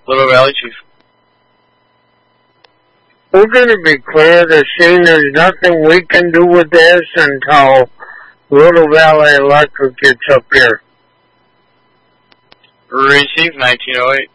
Little Valley Chief. We're going to be clear to see there's nothing we can do with this until Little Valley Electric gets up here. Receive 1908.